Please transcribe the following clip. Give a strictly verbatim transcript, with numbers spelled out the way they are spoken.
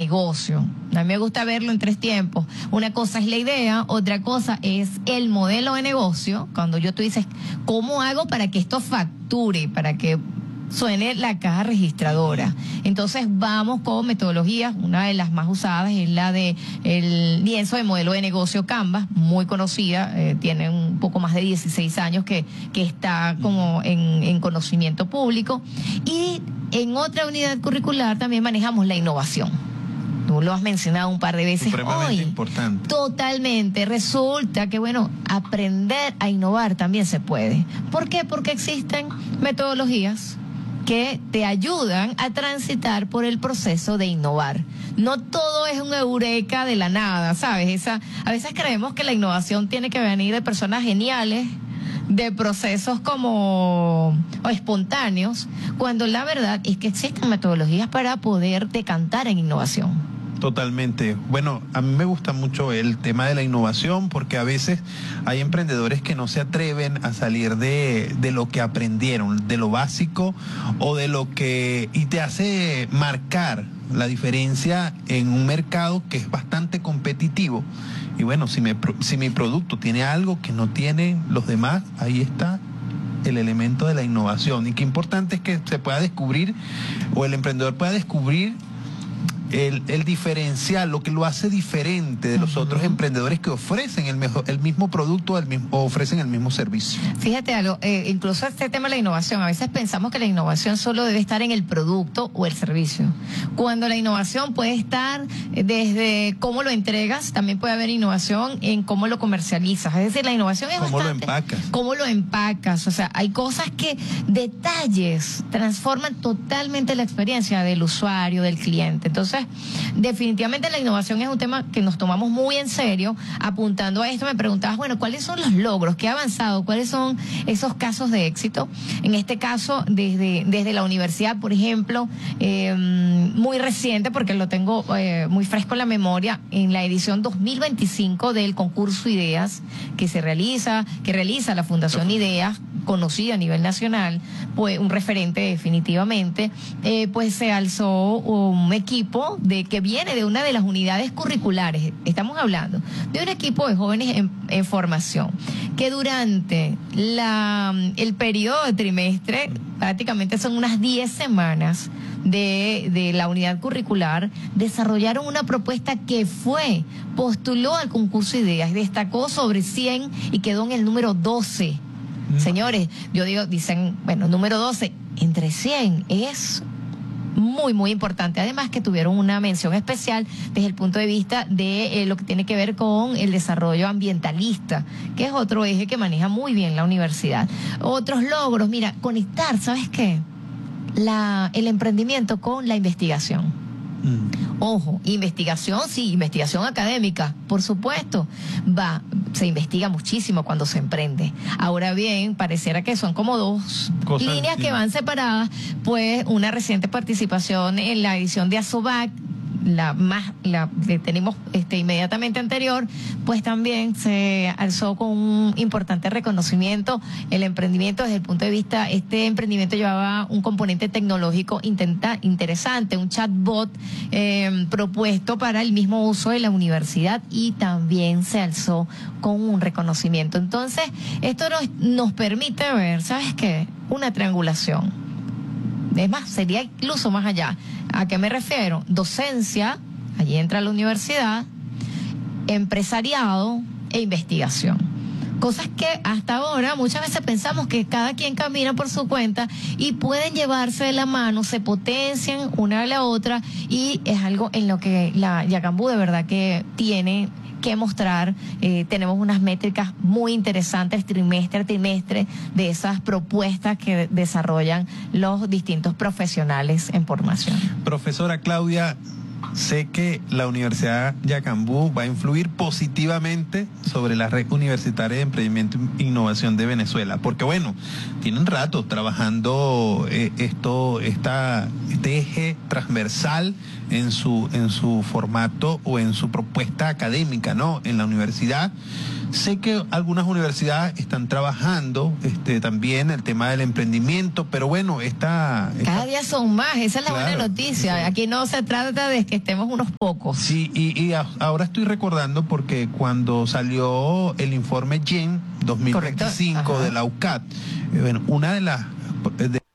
negocio. A mí me gusta verlo en tres tiempos. Una cosa es la idea, otra cosa es el modelo de negocio. Cuando yo tú dices, ¿cómo hago para que esto facture, para que suene la caja registradora? Entonces vamos con metodologías. Una de las más usadas es la de el lienzo de modelo de negocio Canvas, muy conocida, eh, tiene un poco más de dieciséis años que, que está como en, en conocimiento público. Y en otra unidad curricular también manejamos la innovación. Tú lo has mencionado un par de veces hoy. Importante. Totalmente. Resulta que, bueno, aprender a innovar también se puede. ¿Por qué? Porque existen metodologías que te ayudan a transitar por el proceso de innovar. No todo es un eureka de la nada, ¿sabes? Esa, a veces creemos que la innovación tiene que venir de personas geniales, de procesos como o espontáneos, cuando la verdad es que existen metodologías para poder decantar en innovación. Totalmente. Bueno, a mí me gusta mucho el tema de la innovación porque a veces hay emprendedores que no se atreven a salir de, de lo que aprendieron, de lo básico o de lo que... y te hace marcar la diferencia en un mercado que es bastante competitivo. Y bueno, si, me, si mi producto tiene algo que no tienen los demás, ahí está el elemento de la innovación. Y qué importante es que se pueda descubrir o el emprendedor pueda descubrir El, el diferencial, lo que lo hace diferente de los uh-huh. otros emprendedores que ofrecen el, mejor, el mismo producto el mismo, o ofrecen el mismo servicio. Fíjate algo, eh, incluso este tema de la innovación, a veces pensamos que la innovación solo debe estar en el producto o el servicio, cuando la innovación puede estar desde cómo lo entregas, también puede haber innovación en cómo lo comercializas, es decir, la innovación es ¿Cómo bastante... lo empacas? Cómo lo empacas, o sea, hay cosas que, detalles, transforman totalmente la experiencia del usuario, del cliente. Entonces, definitivamente la innovación es un tema que nos tomamos muy en serio. Apuntando a esto me preguntabas, bueno, ¿cuáles son los logros? ¿Qué ha avanzado? ¿Cuáles son esos casos de éxito? En este caso, desde, desde la universidad, por ejemplo, eh, muy reciente, porque lo tengo eh, muy fresco en la memoria, en la edición dos mil veinticinco del concurso Ideas, que se realiza, que realiza la Fundación Ideas, conocida a nivel nacional, pues un referente definitivamente, eh, pues se alzó un equipo de que viene de una de las unidades curriculares. Estamos hablando de un equipo de jóvenes en, en formación que durante la, el periodo de trimestre, prácticamente son unas diez semanas de, de la unidad curricular, desarrollaron una propuesta que fue, postuló al concurso Ideas, destacó sobre cien y quedó en el número doce. Señores, yo digo, dicen, bueno, número doce, entre cien es muy, muy importante. Además que tuvieron una mención especial desde el punto de vista de eh, lo que tiene que ver con el desarrollo ambientalista, que es otro eje que maneja muy bien la universidad. Otros logros, mira, conectar, ¿sabes qué? La, el emprendimiento con la investigación. Mm. Ojo, investigación, sí, investigación académica, por supuesto, va, se investiga muchísimo cuando se emprende. Ahora bien, pareciera que son como dos Cosas, líneas sí. que van separadas, pues una reciente participación en la edición de ASOVAC, la más la que tenemos este inmediatamente anterior, pues también se alzó con un importante reconocimiento el emprendimiento desde el punto de vista, este emprendimiento llevaba un componente tecnológico intenta, interesante, un chatbot eh, propuesto para el mismo uso de la universidad y también se alzó con un reconocimiento. Entonces, esto nos, nos permite ver, ¿sabes qué? Una triangulación. Es más, sería incluso más allá. ¿A qué me refiero? Docencia, allí entra la universidad, empresariado e investigación. Cosas que hasta ahora muchas veces pensamos que cada quien camina por su cuenta y pueden llevarse de la mano, se potencian una a la otra y es algo en lo que la Yacambú de verdad que tiene que mostrar. Eh, tenemos unas métricas muy interesantes trimestre a trimestre de esas propuestas que desarrollan los distintos profesionales en formación. Profesora Claudia, sé que la Universidad Yacambú va a influir positivamente sobre la red universitaria de emprendimiento e innovación de Venezuela, porque bueno, tienen rato trabajando eh, esto, esta, este eje transversal en su, en su formato o en su propuesta académica, ¿no? En la universidad Sé que algunas universidades están trabajando este, también el tema del emprendimiento, pero bueno, esta... esta Cada día son más, esa es la Claro, buena noticia. sí. Aquí no se trata de que estemos unos pocos. Sí, y, y a- ahora estoy recordando porque cuando salió el informe G E N dos mil veinticinco Correcto. Ajá. de la U C A T, eh, bueno, una de las... de